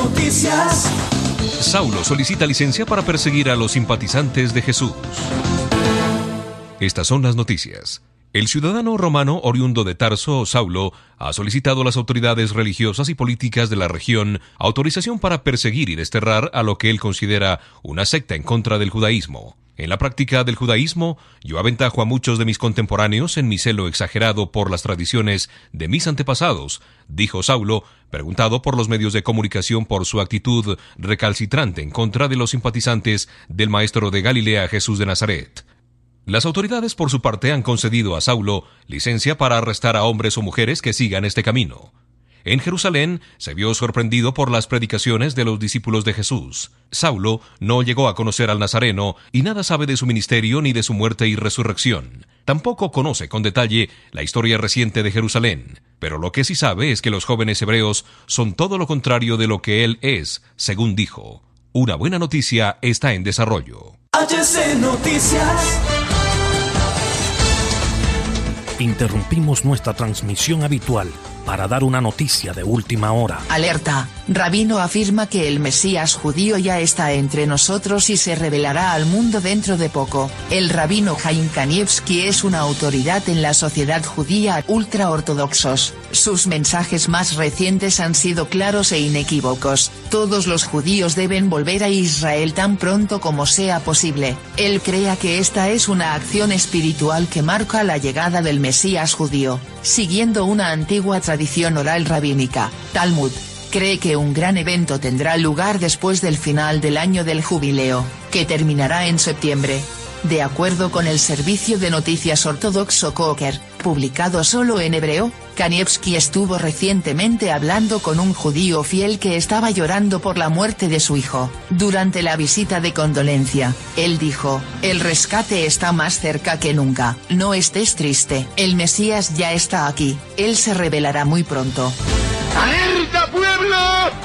Noticias. Saulo solicita licencia para perseguir a los simpatizantes de Jesús. Estas son las noticias. El ciudadano romano oriundo de Tarso, Saulo, ha solicitado a las autoridades religiosas y políticas de la región autorización para perseguir y desterrar a lo que él considera una secta en contra del judaísmo. En la práctica del judaísmo, yo aventajo a muchos de mis contemporáneos en mi celo exagerado por las tradiciones de mis antepasados, dijo Saulo, preguntado por los medios de comunicación por su actitud recalcitrante en contra de los simpatizantes del maestro de Galilea, Jesús de Nazaret. Las autoridades, por su parte, han concedido a Saulo licencia para arrestar a hombres o mujeres que sigan este camino. En Jerusalén se vio sorprendido por las predicaciones de los discípulos de Jesús. Saulo no llegó a conocer al Nazareno y nada sabe de su ministerio ni de su muerte y resurrección. Tampoco conoce con detalle la historia reciente de Jerusalén. Pero lo que sí sabe es que los jóvenes hebreos son todo lo contrario de lo que él es, según dijo. Una buena noticia está en desarrollo. HC Noticias. Interrumpimos nuestra transmisión habitual para dar una noticia de última hora. Alerta, Rabino afirma que el Mesías judío ya está entre nosotros y se revelará al mundo dentro de poco. El rabino Chaim Kanievski es una autoridad en la sociedad judía ultraortodoxos. Sus mensajes más recientes han sido claros e inequívocos. Todos los judíos deben volver a Israel tan pronto como sea posible. Él cree que esta es una acción espiritual que marca la llegada del Mesías judío, siguiendo una antigua tradición oral rabínica, Talmud. Cree que un gran evento tendrá lugar después del final del año del jubileo, que terminará en septiembre. De acuerdo con el servicio de noticias ortodoxo Koker, publicado solo en hebreo, Kanievski estuvo recientemente hablando con un judío fiel que estaba llorando por la muerte de su hijo. Durante la visita de condolencia, él dijo: "El rescate está más cerca que nunca, no estés triste, el Mesías ya está aquí, él se revelará muy pronto". ¡Alerta, pueblo!